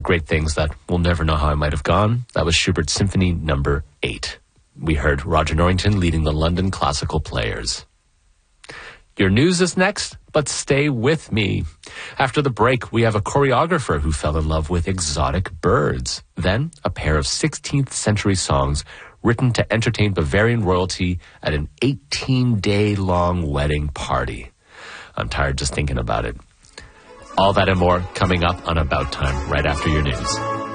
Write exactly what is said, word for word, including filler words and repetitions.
Great things that we'll never know how I might have gone. That was Schubert's Symphony Number eight. We heard Roger Norrington leading the London Classical Players. Your news is next, but stay with me. After the break, we have a choreographer who fell in love with exotic birds. Then, a pair of sixteenth century songs written to entertain Bavarian royalty at an eighteen-day-long wedding party. I'm tired just thinking about it. All that and more coming up on About Time right after your news.